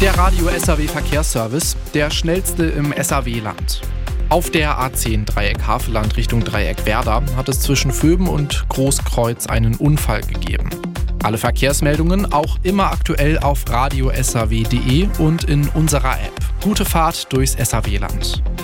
Der Radio SAW Verkehrsservice, der schnellste im SAW-Land. Auf der A10 Dreieck Havelland Richtung Dreieck Werder hat es zwischen Vöben und Großkreuz einen Unfall gegeben. Alle Verkehrsmeldungen auch immer aktuell auf radiosaw.de und in unserer App. Gute Fahrt durchs SAW-Land.